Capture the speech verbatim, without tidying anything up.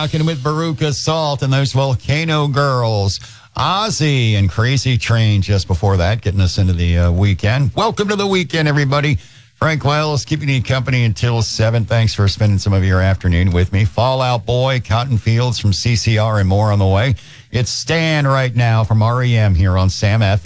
rocking with Veruca Salt and those Volcano Girls. Ozzy and Crazy Train just before that, getting us into the uh, weekend. Welcome to the weekend, everybody. Frank Wells keeping you company until seven. Thanks for spending some of your afternoon with me. Fallout Boy, Cotton Fields from C C R, and more on the way. It's Stan right now from R E M here on Sam F